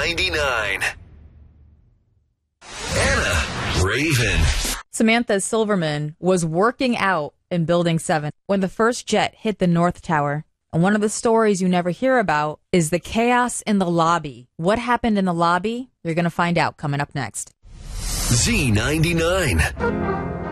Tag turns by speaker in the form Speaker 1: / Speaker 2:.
Speaker 1: Z99. Anna Raven.
Speaker 2: Samantha Silverman was working out in Building 7 when the first jet hit the North Tower. And one of the stories you never hear about is the chaos in the lobby. What happened in the lobby? You're going to find out coming up next.
Speaker 1: Z99.